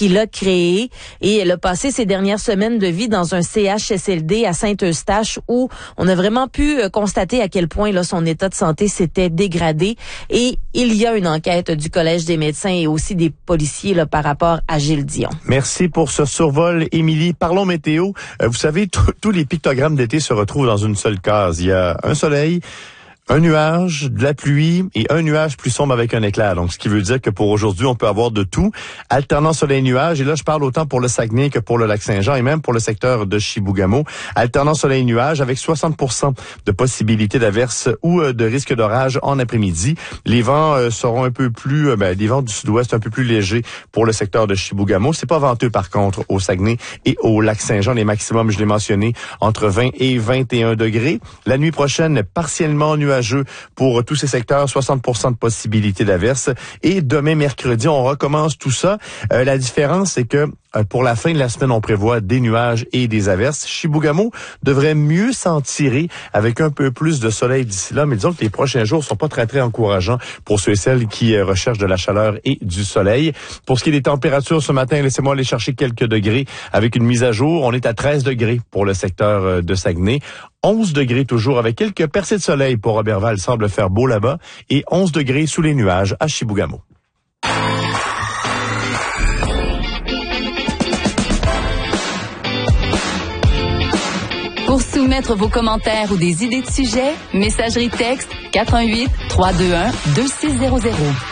qu'il a créé. Et elle a passé ses dernières semaines de vie dans un CHSLD à Saint-Eustache où on a vraiment pu constater à quel point là son état de santé s'était dégradé. Et il y a une enquête du Collège des médecins et aussi des policiers là, par rapport à Gilles Dion. Merci pour ce survol, Émilie. Parlons météo. Vous savez, tous les pictogrammes d'été se retrouvent dans une seule case. Il y a un soleil, un nuage, de la pluie et un nuage plus sombre avec un éclair. Donc, ce qui veut dire que pour aujourd'hui, on peut avoir de tout. Alternant soleil-nuage, et là, je parle autant pour le Saguenay que pour le Lac-Saint-Jean et même pour le secteur de Chibougamau. Alternant soleil-nuage avec 60% de possibilité d'averse ou de risque d'orage en après-midi. Les vents seront un peu plus, les vents du sud-ouest un peu plus légers pour le secteur de Chibougamau. C'est pas venteux, par contre, au Saguenay et au Lac-Saint-Jean. Les maximums, je l'ai mentionné, entre 20 et 21 degrés. La nuit prochaine, partiellement nuageux pour tous ces secteurs, 60% de possibilité d'averse. Et demain, mercredi, on recommence tout ça. La différence, c'est que pour la fin de la semaine, on prévoit des nuages et des averses. Chibougamau devrait mieux s'en tirer avec un peu plus de soleil d'ici là, mais disons que les prochains jours sont pas très, très encourageants pour ceux et celles qui recherchent de la chaleur et du soleil. Pour ce qui est des températures ce matin, laissez-moi aller chercher quelques degrés avec une mise à jour. On est à 13 degrés pour le secteur de Saguenay. 11 degrés toujours avec quelques percées de soleil pour Robertval, semble faire beau là-bas, et 11 degrés sous les nuages à Chibougamau. Pour soumettre vos commentaires ou des idées de sujets, messagerie texte 418 321 2600.